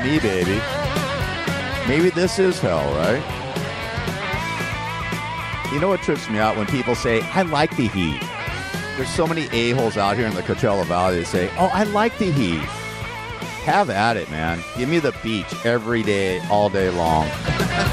me, baby. Maybe this is hell, right? You know what trips me out? When people say, I like the heat. There's so many a-holes out here in the Coachella Valley that say, oh, I like the heat. Have at it, man. Give me the beach every day, all day long.